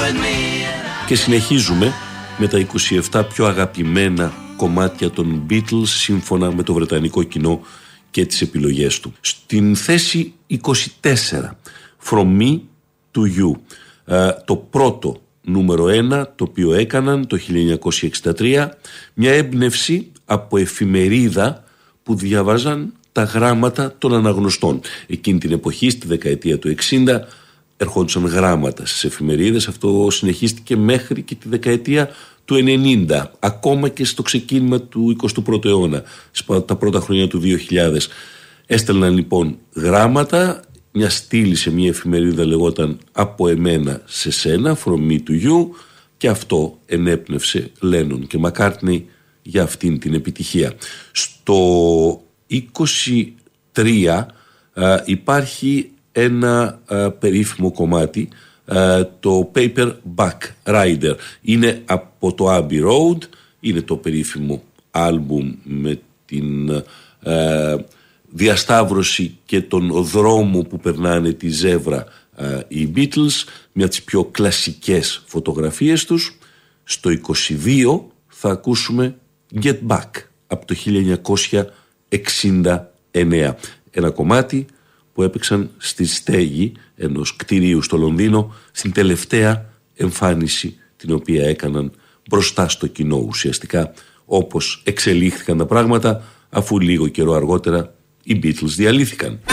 Και συνεχίζουμε με τα 27 πιο αγαπημένα κομμάτια των Beatles σύμφωνα με το βρετανικό κοινό και τις επιλογές του. Στην θέση 24, From Me to You, το πρώτο νούμερο 1 το οποίο έκαναν το 1963, μια έμπνευση από εφημερίδα που διαβάζαν τα γράμματα των αναγνωστών. Εκείνη την εποχή, στη δεκαετία του 60, ερχόντουσαν γράμματα στις εφημερίδες. Αυτό συνεχίστηκε μέχρι και τη δεκαετία του 90, ακόμα και στο ξεκίνημα του 21ου αιώνα, τα πρώτα χρόνια του 2000. Έστελναν λοιπόν γράμματα, μια στήλη σε μια εφημερίδα λεγόταν «Από εμένα σε σένα», «From me to you», και αυτό ενέπνευσε Λένον και Μακκάρτνεϊ για αυτήν την επιτυχία. Στο 23 υπάρχει ένα περίφημο κομμάτι, το Paperback Writer. Είναι από το Abbey Road, είναι το περίφημο άλμπουμ με την διασταύρωση και τον δρόμο που περνάνε τη ζεύρα οι Beatles, μια από τις πιο κλασικές φωτογραφίες τους. Στο 22 θα ακούσουμε Get Back από το 1969, ένα κομμάτι που έπαιξαν στη στέγη ενός κτηρίου στο Λονδίνο στην τελευταία εμφάνιση την οποία έκαναν μπροστά στο κοινό, ουσιαστικά όπως εξελίχθηκαν τα πράγματα, αφού λίγο καιρό αργότερα οι Beatles διαλύθηκαν.